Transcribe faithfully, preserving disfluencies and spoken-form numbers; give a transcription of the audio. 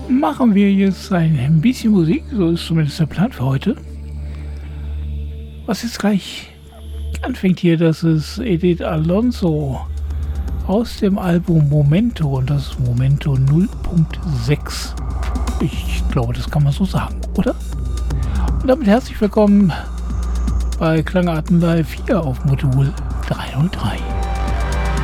machen wir jetzt ein bisschen Musik, so ist zumindest der Plan für heute. Was jetzt gleich anfängt hier, das ist Edith Alonso aus dem Album Momento und das ist Momento null Punkt sechs. Ich glaube, das kann man so sagen, oder? Und damit herzlich willkommen bei Klangarten Live hier auf Modul dreihundertdrei.